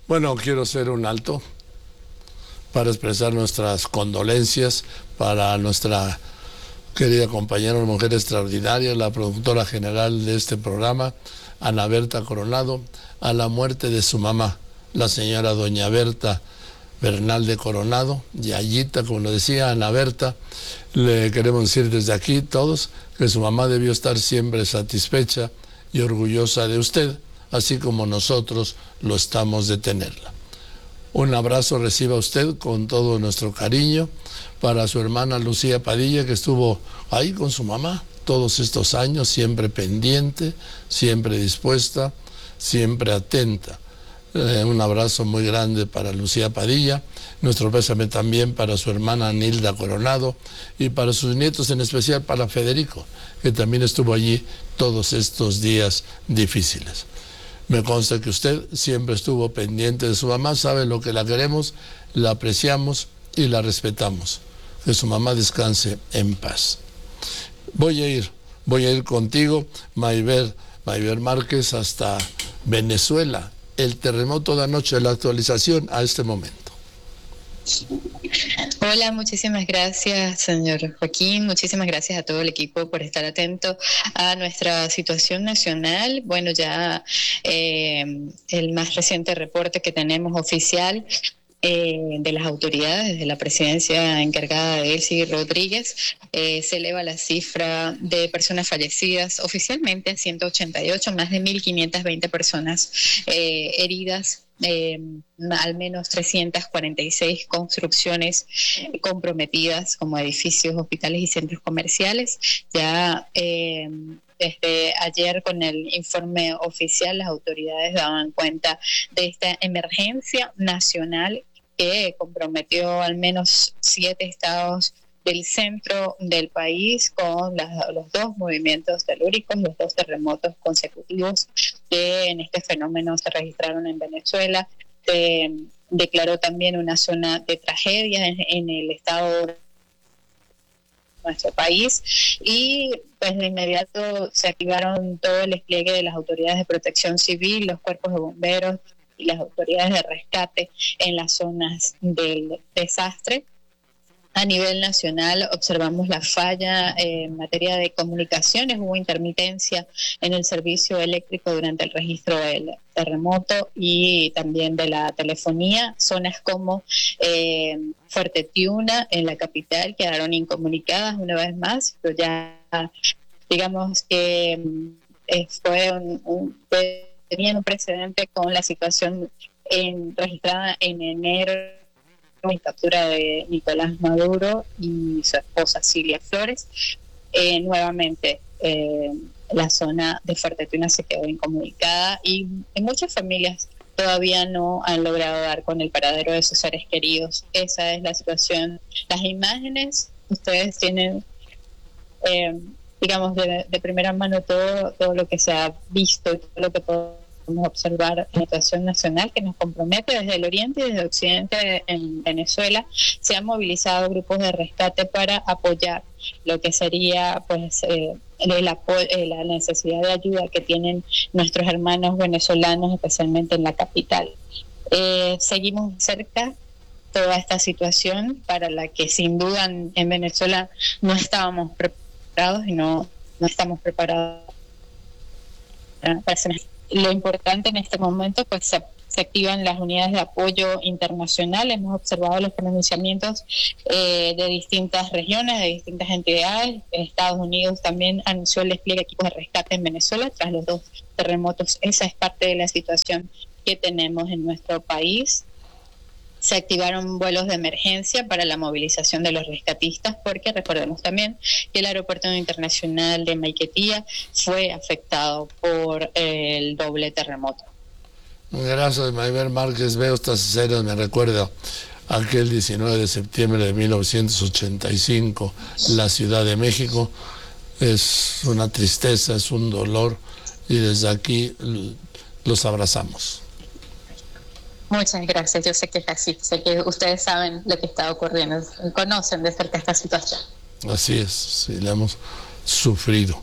Bueno, quiero hacer un alto para expresar nuestras condolencias para nuestra querida compañera, una mujer extraordinaria, la productora general de este programa, Ana Berta Coronado, a la muerte de su mamá, la señora doña Berta Bernal de Coronado, Yayita, como lo decía Ana Berta. Le queremos decir desde aquí todos que su mamá debió estar siempre satisfecha y orgullosa de usted, así como nosotros lo estamos de tenerla. Un abrazo reciba usted con todo nuestro cariño para su hermana Lucía Padilla, que estuvo ahí con su mamá todos estos años, siempre pendiente, siempre dispuesta, siempre atenta. Un abrazo muy grande para Lucía Padilla, nuestro pésame también para su hermana Nilda Coronado y para sus nietos, en especial para Federico, que también estuvo allí todos estos días difíciles. Me consta que usted siempre estuvo pendiente de su mamá, sabe lo que la queremos, la apreciamos y la respetamos. Que su mamá descanse en paz. Voy a ir contigo, Mayber Márquez, hasta Venezuela. El terremoto de anoche, la actualización a este momento. Hola, muchísimas gracias, señor Joaquín. Muchísimas gracias a todo el equipo por estar atento a nuestra situación nacional. Bueno, ya el más reciente reporte que tenemos oficial de las autoridades, de la presidencia encargada de Elsie Rodríguez, se eleva la cifra de personas fallecidas oficialmente a 188, más de 1.520 personas heridas. Al menos 346 construcciones comprometidas como edificios, hospitales y centros comerciales. Ya desde ayer, con el informe oficial, las autoridades daban cuenta de esta emergencia nacional que comprometió al menos 7 estados del centro del país, con los 2 movimientos telúricos, los 2 terremotos consecutivos que en este fenómeno se registraron en Venezuela. Se declaró también una zona de tragedia en el estado de nuestro país, y pues de inmediato se activaron todo el despliegue de las autoridades de protección civil, los cuerpos de bomberos y las autoridades de rescate en las zonas del desastre. A nivel nacional observamos la falla en materia de comunicaciones. Hubo intermitencia en el servicio eléctrico durante el registro del terremoto y también de la telefonía. Zonas como Fuerte Tiuna, en la capital, quedaron incomunicadas una vez más, pero ya digamos que tenían un precedente con la situación registrada en enero, y captura de Nicolás Maduro y su esposa Cilia Flores. Nuevamente la zona de Fuerte Tiuna se quedó incomunicada y muchas familias todavía no han logrado dar con el paradero de sus seres queridos. Esa es la situación. Las imágenes, ustedes tienen digamos de primera mano todo lo que se ha visto y todo lo que podemos observar en la situación nacional, que nos compromete desde el oriente y desde el occidente. En Venezuela se han movilizado grupos de rescate para apoyar lo que sería pues la necesidad de ayuda que tienen nuestros hermanos venezolanos, especialmente en la capital. Seguimos cerca toda esta situación, para la que sin duda en Venezuela no estábamos preparados y no estamos preparados para hacer. Lo importante en este momento, pues se activan las unidades de apoyo internacional. Hemos observado los pronunciamientos de distintas regiones, de distintas entidades. Estados Unidos también anunció el despliegue de equipos de rescate en Venezuela tras los 2 terremotos. Esa es parte de la situación que tenemos en nuestro país. Se activaron vuelos de emergencia para la movilización de los rescatistas, porque recordemos también que el aeropuerto internacional de Maiquetía fue afectado por el doble terremoto. Gracias, Mayber Márquez. Veo estas escenas, me recuerdo aquel 19 de septiembre de 1985, la Ciudad de México. Es una tristeza, es un dolor, y desde aquí los abrazamos. Muchas gracias. Yo sé que es así. Sé que ustedes saben lo que está ocurriendo, conocen de cerca esta situación. Así es, sí, la hemos sufrido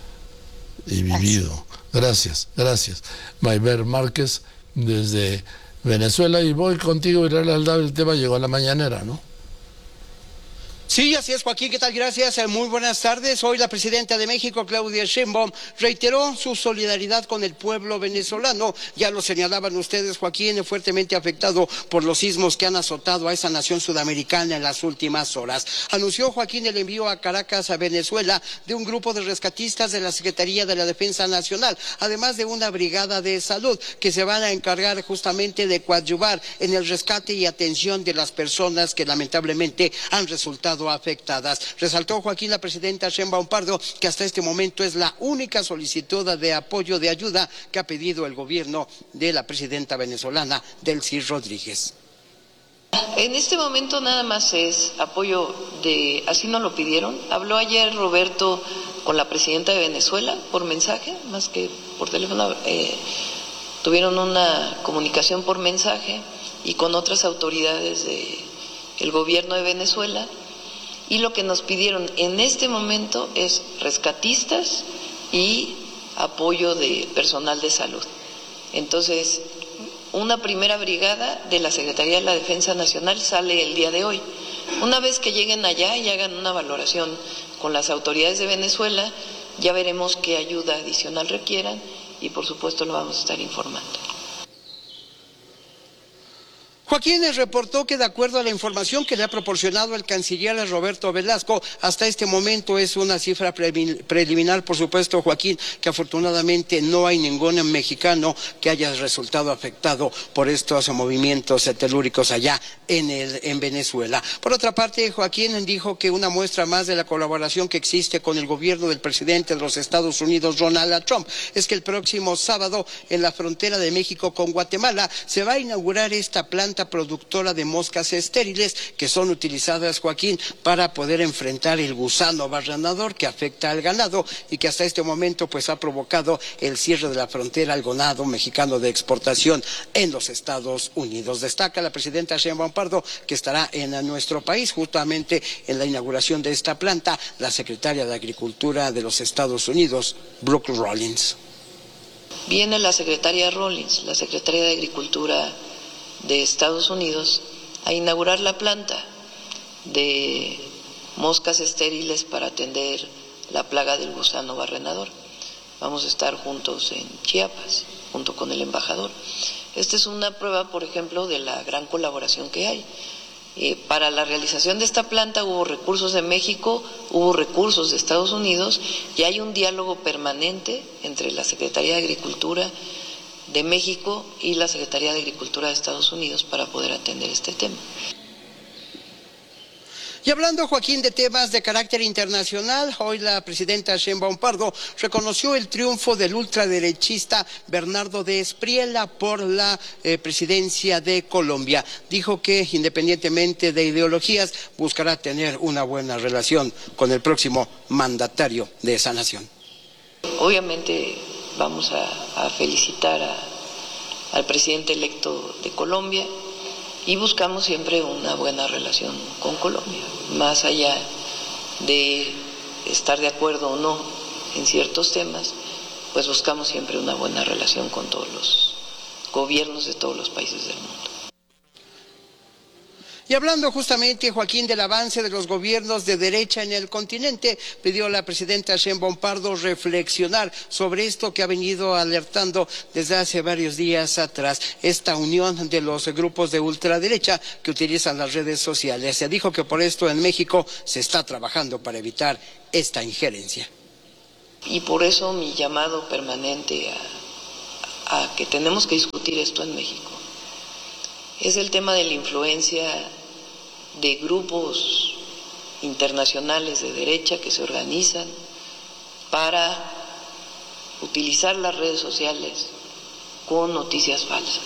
y vivido. Gracias. Mayber Márquez, desde Venezuela. Y voy contigo, Israel Aldab, el tema llegó a la mañanera, ¿no? Sí, así es, Joaquín, ¿qué tal? Gracias, muy buenas tardes. Hoy la presidenta de México, Claudia Sheinbaum, reiteró su solidaridad con el pueblo venezolano. Ya lo señalaban ustedes, Joaquín, fuertemente afectado por los sismos que han azotado a esa nación sudamericana en las últimas horas. Anunció, Joaquín, el envío a Caracas, a Venezuela, de un grupo de rescatistas de la Secretaría de la Defensa Nacional, además de una brigada de salud que se van a encargar justamente de coadyuvar en el rescate y atención de las personas que lamentablemente han resultado afectadas. Resaltó, Joaquín, la presidenta Sheinbaum Pardo, que hasta este momento es la única solicitud de apoyo, de ayuda que ha pedido el gobierno de la presidenta venezolana, Delcy Rodríguez. En este momento nada más es apoyo de, así nos lo pidieron. Habló ayer Roberto con la presidenta de Venezuela por mensaje, más que por teléfono, tuvieron una comunicación por mensaje y con otras autoridades del gobierno de Venezuela. Y lo que nos pidieron en este momento es rescatistas y apoyo de personal de salud. Entonces, una primera brigada de la Secretaría de la Defensa Nacional sale el día de hoy. Una vez que lleguen allá y hagan una valoración con las autoridades de Venezuela, ya veremos qué ayuda adicional requieran y por supuesto lo vamos a estar informando. Joaquín reportó que de acuerdo a la información que le ha proporcionado el canciller Roberto Velasco, hasta este momento es una cifra preliminar, por supuesto, Joaquín, que afortunadamente no hay ningún mexicano que haya resultado afectado por estos movimientos telúricos allá en Venezuela. Por otra parte, Joaquín dijo que una muestra más de la colaboración que existe con el gobierno del presidente de los Estados Unidos, Donald Trump, es que el próximo sábado en la frontera de México con Guatemala se va a inaugurar esta planta productora de moscas estériles que son utilizadas, Joaquín, para poder enfrentar el gusano barrenador que afecta al ganado y que hasta este momento pues ha provocado el cierre de la frontera al ganado mexicano de exportación en los Estados Unidos. Destaca la presidenta Sheinbaum Pardo que estará en nuestro país justamente en la inauguración de esta planta la secretaria de Agricultura de los Estados Unidos, Brooke Rollins. Viene la secretaria Rollins, la secretaria de Agricultura de Estados Unidos, a inaugurar la planta de moscas estériles para atender la plaga del gusano barrenador. Vamos a estar juntos en Chiapas, junto con el embajador. Esta es una prueba, por ejemplo, de la gran colaboración que hay. Para la realización de esta planta hubo recursos de México, hubo recursos de Estados Unidos y hay un diálogo permanente entre la Secretaría de Agricultura de México y la Secretaría de Agricultura de Estados Unidos para poder atender este tema. Y hablando, Joaquín, de temas de carácter internacional, hoy la presidenta Sheinbaum Pardo reconoció el triunfo del ultraderechista Bernardo de Espriella por la presidencia de Colombia. Dijo que independientemente de ideologías buscará tener una buena relación con el próximo mandatario de esa nación. Obviamente vamos a felicitar al presidente electo de Colombia y buscamos siempre una buena relación con Colombia, más allá de estar de acuerdo o no en ciertos temas, pues buscamos siempre una buena relación con todos los gobiernos de todos los países del mundo. Y hablando justamente, Joaquín, del avance de los gobiernos de derecha en el continente, pidió a la presidenta Sheinbaum Pardo reflexionar sobre esto que ha venido alertando desde hace varios días atrás, esta unión de los grupos de ultraderecha que utilizan las redes sociales. Se dijo que por esto en México se está trabajando para evitar esta injerencia. Y por eso mi llamado permanente a que tenemos que discutir esto en México es el tema de la influencia de grupos internacionales de derecha que se organizan para utilizar las redes sociales con noticias falsas.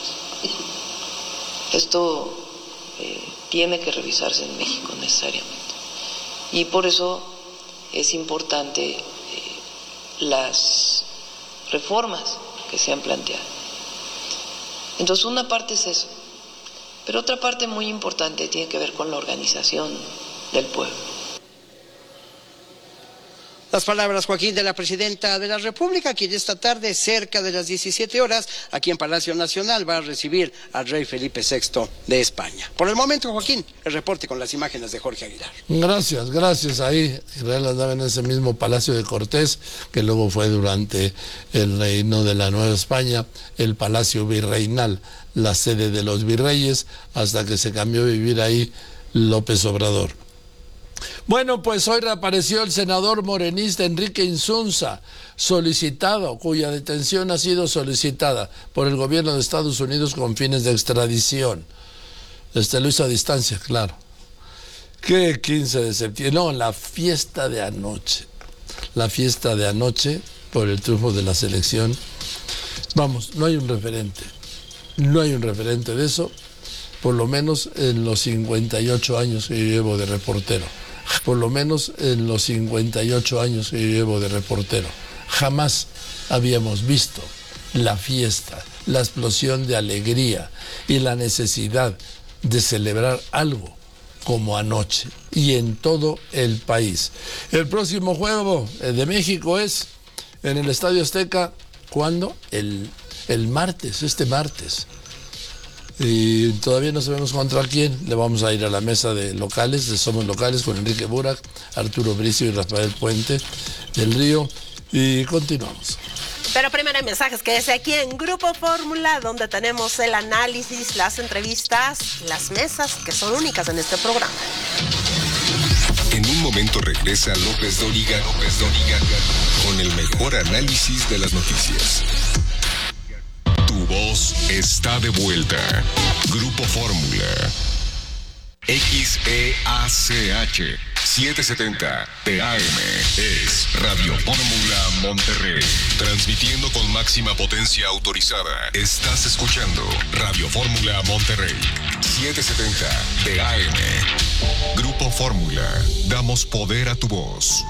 Esto tiene que revisarse en México necesariamente. Y por eso es importante las reformas que se han planteado. Entonces, una parte es eso. Pero otra parte muy importante tiene que ver con la organización del pueblo. Las palabras, Joaquín, de la presidenta de la República, quien esta tarde, cerca de las 17 horas, aquí en Palacio Nacional, va a recibir al rey Felipe VI de España. Por el momento, Joaquín, el reporte con las imágenes de Jorge Aguilar. Gracias. Ahí Israel andaba en ese mismo Palacio de Cortés, que luego fue durante el reino de la Nueva España, el Palacio Virreinal, la sede de los virreyes, hasta que se cambió a vivir ahí López Obrador. Bueno, pues hoy reapareció el senador morenista Enrique Insunza, cuya detención ha sido solicitada por el gobierno de Estados Unidos con fines de extradición. Lo hizo a distancia, claro. ¿Qué 15 de septiembre? No, la fiesta de anoche por el triunfo de la selección. Vamos, no hay un referente de eso, por lo menos en los 58 años que yo llevo de reportero. Jamás habíamos visto la fiesta, la explosión de alegría y la necesidad de celebrar algo como anoche y en todo el país. El próximo juego de México es en el Estadio Azteca. ¿Cuándo? El martes, este martes. Y todavía no sabemos contra quién. Le vamos a ir a la mesa de Somos Locales, con Enrique Burak, Arturo Bricio y Rafael Puente del Río. Y continuamos. Pero primero hay mensajes, que es aquí en Grupo Fórmula, donde tenemos el análisis, las entrevistas, las mesas, que son únicas en este programa. En un momento regresa López Dóriga con el mejor análisis de las noticias. Tu voz está de vuelta. Grupo Fórmula. XEACH 770 TAM es Radio Fórmula Monterrey. Transmitiendo con máxima potencia autorizada. Estás escuchando Radio Fórmula Monterrey 770 TAM. Grupo Fórmula. Damos poder a tu voz.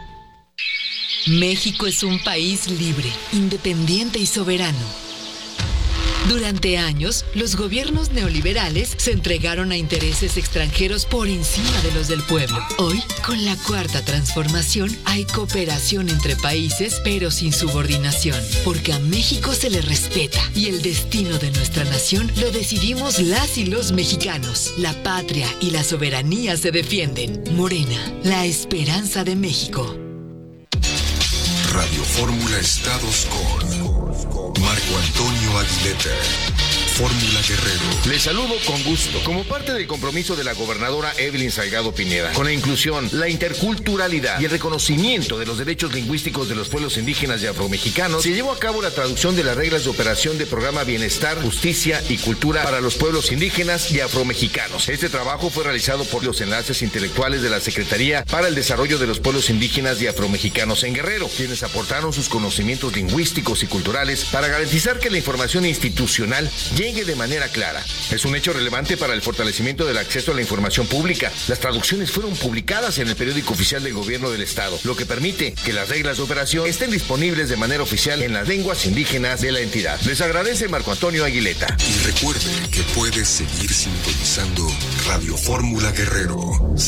México es un país libre, independiente y soberano. Durante años, los gobiernos neoliberales se entregaron a intereses extranjeros por encima de los del pueblo. Hoy, con la Cuarta Transformación, hay cooperación entre países, pero sin subordinación, porque a México se le respeta y el destino de nuestra nación lo decidimos las y los mexicanos. La patria y la soberanía se defienden. Morena, la esperanza de México. Radio Fórmula Estados con Marco Antonio Aguileta. Fórmula Guerrero. Les saludo con gusto. Como parte del compromiso de la gobernadora Evelyn Salgado Pineda, con la inclusión, la interculturalidad y el reconocimiento de los derechos lingüísticos de los pueblos indígenas y afromexicanos, se llevó a cabo la traducción de las reglas de operación del programa Bienestar, Justicia y Cultura para los pueblos indígenas y afromexicanos. Este trabajo fue realizado por los enlaces intelectuales de la Secretaría para el Desarrollo de los Pueblos Indígenas y Afromexicanos en Guerrero, quienes aportaron sus conocimientos lingüísticos y culturales para garantizar que la información institucional llegue de manera clara. Es un hecho relevante para el fortalecimiento del acceso a la información pública. Las traducciones fueron publicadas en el periódico oficial del Gobierno del Estado, lo que permite que las reglas de operación estén disponibles de manera oficial en las lenguas indígenas de la entidad. Les agradece Marco Antonio Aguileta. Y recuerde que puedes seguir sintonizando Radio Fórmula Guerrero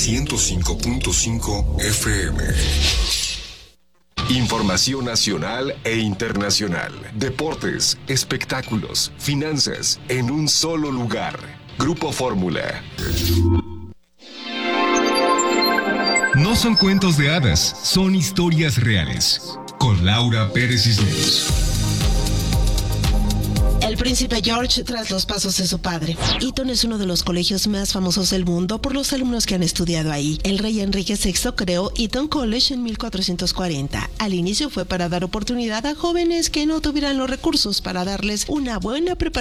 105.5 FM. Información nacional e internacional. Deportes, espectáculos, finanzas, en un solo lugar. Grupo Fórmula. No son cuentos de hadas, son historias reales. Con Laura Pérez Cisneros. El príncipe George tras los pasos de su padre. Eton es uno de los colegios más famosos del mundo por los alumnos que han estudiado ahí. El rey Enrique VI creó Eton College en 1440. Al inicio fue para dar oportunidad a jóvenes que no tuvieran los recursos para darles una buena preparación